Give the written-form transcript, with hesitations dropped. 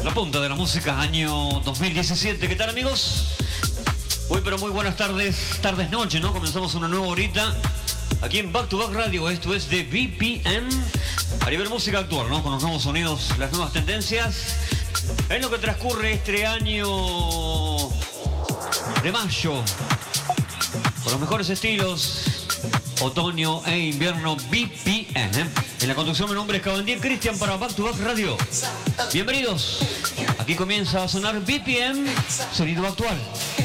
La punta de la música, año 2017. ¿Qué tal, amigos? Muy pero muy buenas tardes, noche, ¿no? Comenzamos una nueva horita aquí en Back to Back Radio. Esto es de BPM a nivel música actual, ¿no? Con los nuevos sonidos, las nuevas tendencias. En lo que transcurre este año de mayo, con los mejores estilos, otoño e invierno BPM. En la conducción mi nombre es Cabandier Cristian para Back to Back Radio. Bienvenidos. Aquí comienza a sonar BPM, sonido actual.